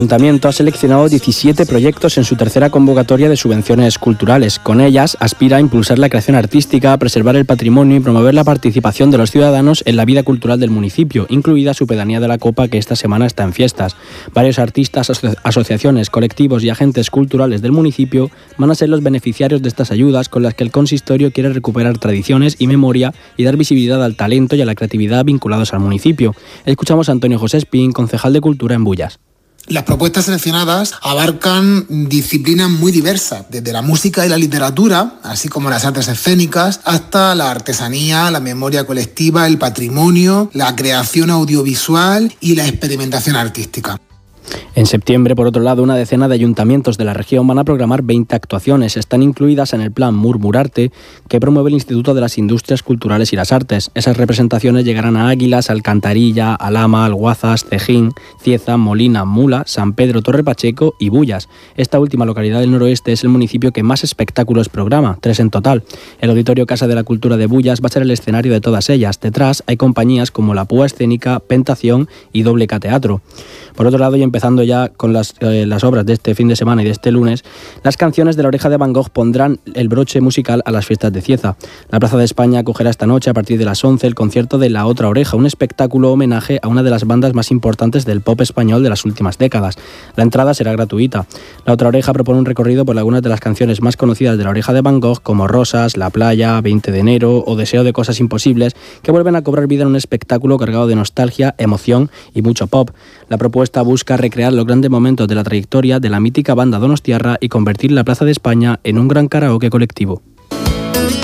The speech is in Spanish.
El Ayuntamiento ha seleccionado 17 proyectos en su tercera convocatoria de subvenciones culturales. Con ellas aspira a impulsar la creación artística, preservar el patrimonio y promover la participación de los ciudadanos en la vida cultural del municipio, incluida su pedanía de la Copa, que esta semana está en fiestas. Varios artistas, asociaciones, colectivos y agentes culturales del municipio van a ser los beneficiarios de estas ayudas, con las que el consistorio quiere recuperar tradiciones y memoria y dar visibilidad al talento y a la creatividad vinculados al municipio. Escuchamos a Antonio José Espín, concejal de Cultura en Bullas. Las propuestas seleccionadas abarcan disciplinas muy diversas, desde la música y la literatura, así como las artes escénicas, hasta la artesanía, la memoria colectiva, el patrimonio, la creación audiovisual y la experimentación artística. En septiembre, por otro lado, una decena de ayuntamientos de la región van a programar 20 actuaciones. Están incluidas en el plan Murmurarte, que promueve el Instituto de las Industrias Culturales y las Artes. Esas representaciones llegarán a Águilas, Alcantarilla, Alhama, Alguazas, Cejín, Cieza, Molina, Mula, San Pedro, Torre Pacheco y Bullas. Esta última localidad del noroeste es el municipio que más espectáculos programa, 3 en total. El Auditorio Casa de la Cultura de Bullas va a ser el escenario de todas ellas. Detrás hay compañías como La Púa Escénica, Pentación y Doble K Teatro. Por otro lado, y empezando ya con las obras de este fin de semana y de este lunes, las canciones de La Oreja de Van Gogh pondrán el broche musical a las fiestas de Cieza. La Plaza de España acogerá esta noche, a partir de las 11, el concierto de La Otra Oreja, un espectáculo homenaje a una de las bandas más importantes del pop español de las últimas décadas. La entrada será gratuita. La Otra Oreja propone un recorrido por algunas de las canciones más conocidas de La Oreja de Van Gogh, como Rosas, La Playa, 20 de enero o Deseo de cosas imposibles, que vuelven a cobrar vida en un espectáculo cargado de nostalgia, emoción y mucho pop. La propuesta busca recrear los grandes momentos de la trayectoria de la mítica banda donostiarra y convertir la Plaza de España en un gran karaoke colectivo.